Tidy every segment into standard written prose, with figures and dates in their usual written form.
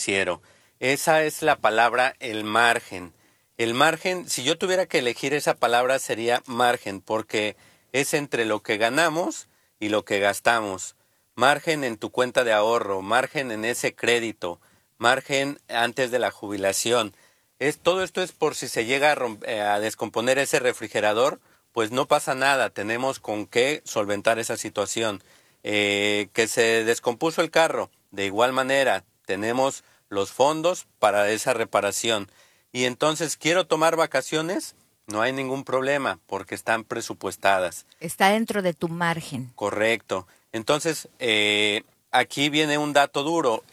financiero. Esa es la palabra, el margen. El margen, si yo tuviera que elegir esa palabra, sería margen, porque es entre lo que ganamos y lo que gastamos. Margen en tu cuenta de ahorro, margen en ese crédito, margen antes de la jubilación. Todo esto es por si se llega a descomponer ese refrigerador, pues no pasa nada, tenemos con qué solventar esa situación. Que se descompuso el carro, de igual manera, tenemos los fondos para esa reparación. Y entonces, ¿quiero tomar vacaciones? No hay ningún problema, porque están presupuestadas. Está dentro de tu margen. Correcto. Entonces, aquí viene un dato duro.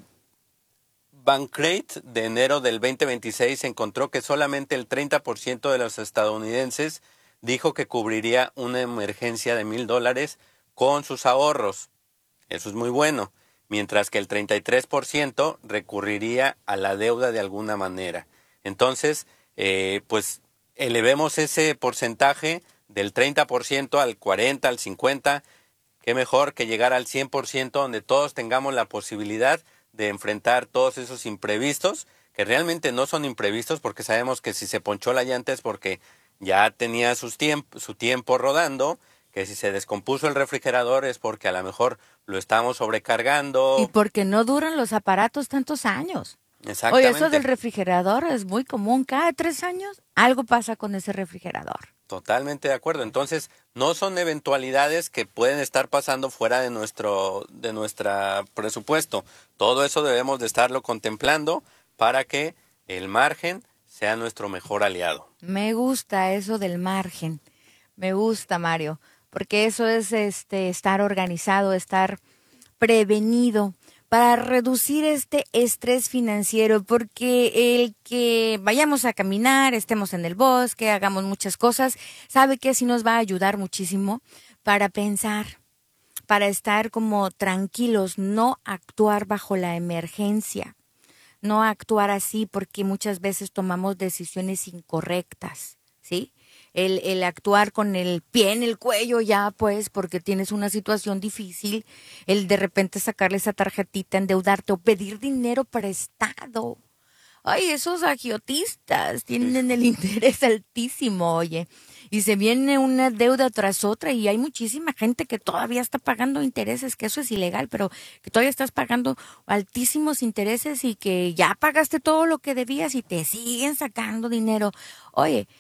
Bankrate de enero del 2026 encontró que solamente el 30% de los estadounidenses dijo que cubriría una emergencia de $1,000 con sus ahorros. Eso es muy bueno. Mientras que el 33% recurriría a la deuda de alguna manera. Entonces, pues elevemos ese porcentaje del 30% al 40%, al 50%. Qué mejor que llegar al 100% donde todos tengamos la posibilidad de enfrentar todos esos imprevistos, que realmente no son imprevistos porque sabemos que si se ponchó la llanta es porque ya tenía su tiempo rodando, que si se descompuso el refrigerador es porque a lo mejor lo estamos sobrecargando. Y porque no duran los aparatos tantos años. Exactamente. Oye, eso del refrigerador es muy común. Cada 3 años algo pasa con ese refrigerador. Totalmente de acuerdo. Entonces, no son eventualidades que pueden estar pasando fuera de nuestro presupuesto. Todo eso debemos de estarlo contemplando para que el margen sea nuestro mejor aliado. Me gusta eso del margen. Me gusta, Mario, porque eso es estar organizado, estar prevenido para reducir este estrés financiero, porque el que vayamos a caminar, estemos en el bosque, hagamos muchas cosas, sabe que sí nos va a ayudar muchísimo para pensar, para estar como tranquilos, no actuar bajo la emergencia, no actuar así porque muchas veces tomamos decisiones incorrectas, ¿sí? El actuar con el pie en el cuello ya, pues, porque tienes una situación difícil, el de repente sacarle esa tarjetita, endeudarte o pedir dinero prestado. Ay, esos agiotistas tienen el interés altísimo, oye, y se viene una deuda tras otra y hay muchísima gente que todavía está pagando intereses, que eso es ilegal, pero que todavía estás pagando altísimos intereses y que ya pagaste todo lo que debías y te siguen sacando dinero. Oye,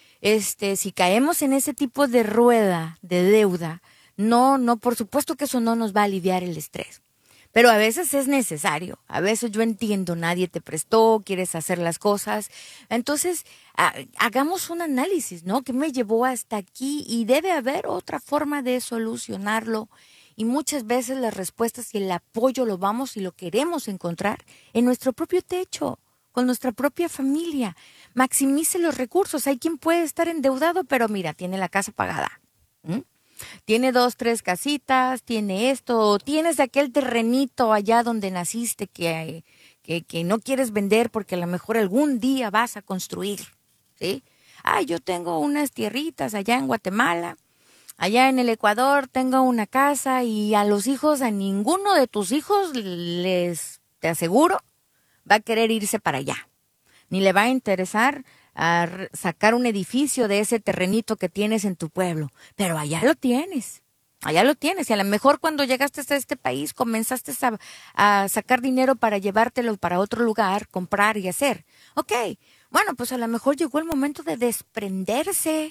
si caemos en ese tipo de rueda de deuda, no, por supuesto que eso no nos va a aliviar el estrés. Pero a veces es necesario, a veces yo entiendo, nadie te prestó, quieres hacer las cosas. Entonces, hagamos un análisis, ¿no? ¿Qué me llevó hasta aquí? Y debe haber otra forma de solucionarlo. Y muchas veces las respuestas y el apoyo lo vamos y lo queremos encontrar en nuestro propio techo, con nuestra propia familia. Maximice los recursos. Hay quien puede estar endeudado, pero mira, tiene la casa pagada. Tiene 2, 3 casitas, tiene esto, tienes aquel terrenito allá donde naciste que no quieres vender porque a lo mejor algún día vas a construir, ¿sí? Yo tengo unas tierritas allá en Guatemala, allá en el Ecuador tengo una casa y a los hijos, a ninguno de tus hijos te aseguro, va a querer irse para allá, ni le va a interesar a sacar un edificio de ese terrenito que tienes en tu pueblo, pero allá lo tienes, y a lo mejor cuando llegaste a este país comenzaste a sacar dinero para llevártelo para otro lugar, comprar y hacer. Ok, bueno, pues a lo mejor llegó el momento de desprenderse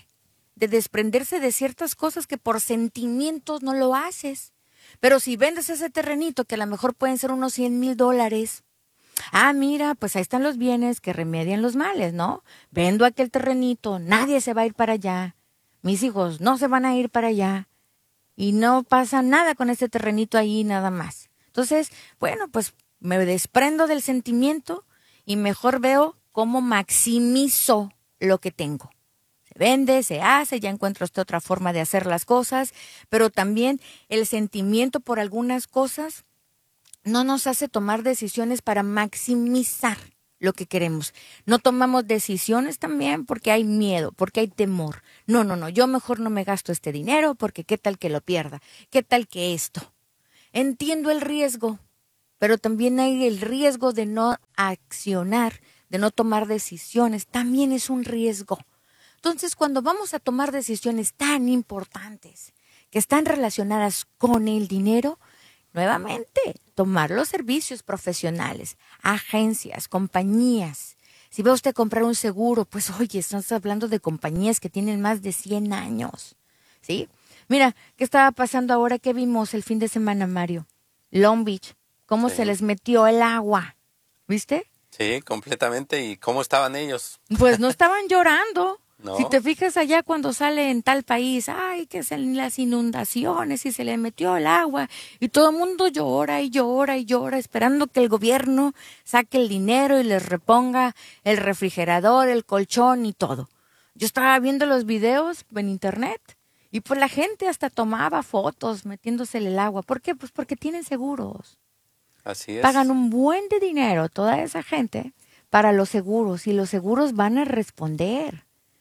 de ciertas cosas que por sentimientos no lo haces, pero si vendes ese terrenito que a lo mejor pueden ser unos $100,000, mira, pues ahí están los bienes que remedian los males, ¿no? Vendo aquel terrenito, nadie se va a ir para allá, mis hijos no se van a ir para allá y no pasa nada con este terrenito ahí nada más. Entonces, bueno, pues me desprendo del sentimiento y mejor veo cómo maximizo lo que tengo. Se vende, se hace, ya encuentro otra forma de hacer las cosas, pero también el sentimiento por algunas cosas no nos hace tomar decisiones para maximizar lo que queremos. No tomamos decisiones también porque hay miedo, porque hay temor. No, yo mejor no me gasto este dinero porque qué tal que lo pierda, qué tal que esto. Entiendo el riesgo, pero también hay el riesgo de no accionar, de no tomar decisiones, también es un riesgo. Entonces, cuando vamos a tomar decisiones tan importantes que están relacionadas con el dinero, nuevamente, tomar los servicios profesionales, agencias, compañías. Si va usted a comprar un seguro, pues oye, estamos hablando de compañías que tienen más de 100 años, ¿sí? Mira, ¿qué estaba pasando ahora que vimos el fin de semana, Mario? Long Beach, cómo se Sí, les metió el agua, ¿viste? sí, completamente. ¿Y cómo estaban ellos? Pues no estaban llorando. Si ¿No? te fijas allá cuando sale en tal país, ay, que son las inundaciones y se le metió el agua y todo el mundo llora y llora y llora esperando que el gobierno saque el dinero y les reponga el refrigerador, el colchón y todo. Yo estaba viendo los videos en internet y pues la gente hasta tomaba fotos metiéndosele el agua. ¿Por qué? Pues porque tienen seguros. Así Pagan es. un buen de dinero toda esa gente para los seguros y los seguros van a responder.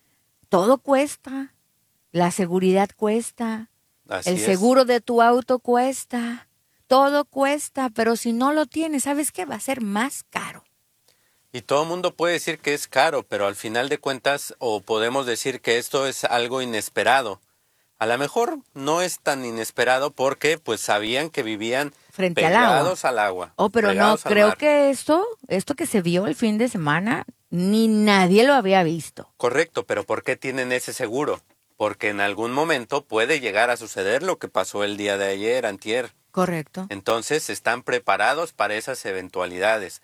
Todo cuesta, la seguridad cuesta, el Así es. seguro de tu auto cuesta, todo cuesta, pero si no lo tienes, ¿sabes qué? Va a ser más caro. Y todo el mundo puede decir que es caro, pero al final de cuentas, o podemos decir que esto es algo inesperado. A lo mejor no es tan inesperado porque pues sabían que vivían Frente al agua. pegados al agua, Oh, pero no, pegados al creo mar. que esto que se vio el fin de semana, ni nadie lo había visto. Correcto, pero ¿por qué tienen ese seguro? Porque en algún momento puede llegar a suceder lo que pasó el día de ayer, antier. Correcto. Entonces están preparados para esas eventualidades.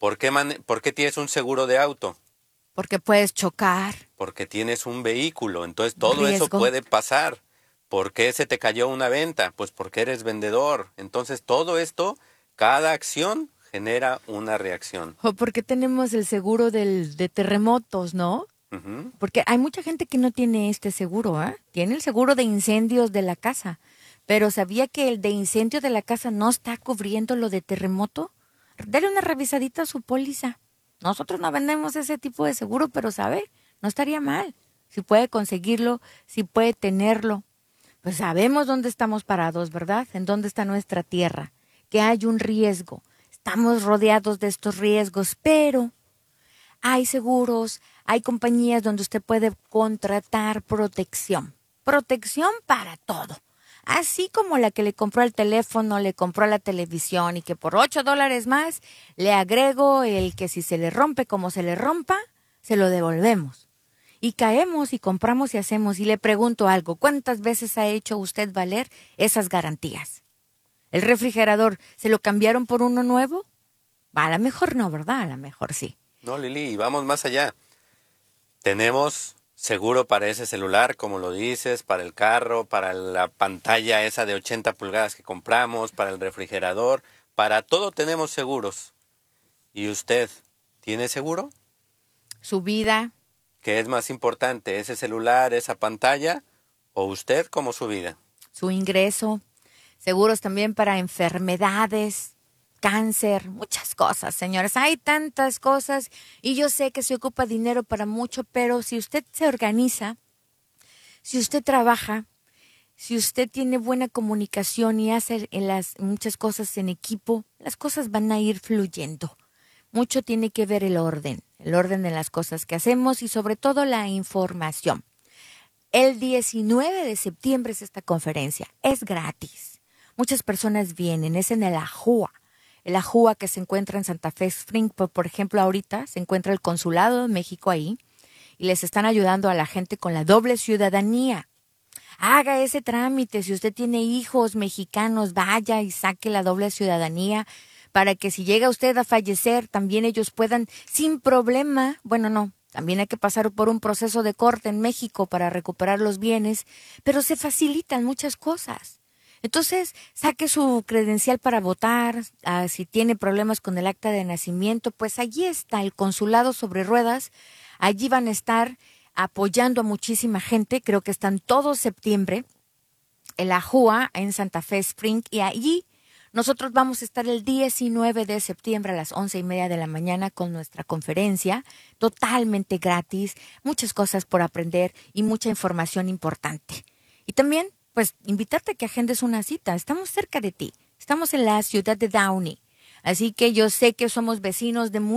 ¿Por qué tienes un seguro de auto? Porque puedes chocar, Porque tienes un vehículo, entonces todo eso riesgo. puede pasar. ¿Por qué se te cayó una venta? Pues porque eres vendedor. Entonces todo esto, cada acción genera una reacción. O porque tenemos el seguro de terremotos, ¿no? Ujú. Porque hay mucha gente que no tiene este seguro, ¿eh? Tiene el seguro de incendios de la casa, pero ¿sabía que el de incendio de la casa no está cubriendo lo de terremoto? Dale una revisadita a su póliza. Nosotros no vendemos ese tipo de seguro, pero ¿sabe? No estaría mal. Si puede conseguirlo, si puede tenerlo. Pues sabemos dónde estamos parados, ¿verdad? En dónde está nuestra tierra, que hay un riesgo. Estamos rodeados de estos riesgos, pero hay seguros, hay compañías donde usted puede contratar protección. Protección para todo. Así como la que le compró el teléfono, le compró la televisión y que por $8 más le agrego el que si se le rompe como se le rompa, se lo devolvemos. Y caemos y compramos y hacemos. Y le pregunto algo, ¿cuántas veces ha hecho usted valer esas garantías? ¿El refrigerador se lo cambiaron por uno nuevo? A lo mejor no, ¿verdad? A lo mejor sí. No, Lili, y vamos más allá. Tenemos seguro para ese celular, como lo dices, para el carro, para la pantalla esa de 80 pulgadas que compramos, para el refrigerador, para todo tenemos seguros. ¿Y usted tiene seguro? Su vida, ¿Qué es más importante, ese celular, esa pantalla o usted como su vida? su ingreso, seguros también para enfermedades, cáncer, muchas cosas, señores. Hay tantas cosas y yo sé que se ocupa dinero para mucho, pero si usted se organiza, si usted trabaja, si usted tiene buena comunicación y hace muchas cosas en equipo, las cosas van a ir fluyendo. Mucho tiene que ver el orden de las cosas que hacemos y sobre todo la información. El 19 de septiembre es esta conferencia, es gratis. Muchas personas vienen, es en el AJUA. El AJUA que se encuentra en Santa Fe Spring, por ejemplo, ahorita se encuentra el Consulado de México ahí y les están ayudando a la gente con la doble ciudadanía. Haga ese trámite, si usted tiene hijos mexicanos, vaya y saque la doble ciudadanía para que si llega usted a fallecer, también ellos puedan sin problema, bueno, no, también hay que pasar por un proceso de corte en México para recuperar los bienes, pero se facilitan muchas cosas. Entonces, saque su credencial para votar, si tiene problemas con el acta de nacimiento, pues allí está el consulado sobre ruedas, allí van a estar apoyando a muchísima gente, creo que están todo septiembre, el AJUA en Santa Fe Spring, y allí nosotros vamos a estar el 19 de septiembre a las 11:30 de la mañana con nuestra conferencia, totalmente gratis, muchas cosas por aprender y mucha información importante. Y también, pues, invitarte a que agendes una cita. Estamos cerca de ti. Estamos en la ciudad de Downey. Así que yo sé que somos vecinos de